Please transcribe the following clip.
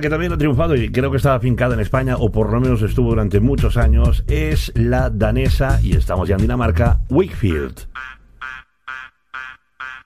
que también ha triunfado y creo que estaba afincada en España, o por lo menos estuvo durante muchos años, es la danesa, y estamos ya en Dinamarca, Wakefield.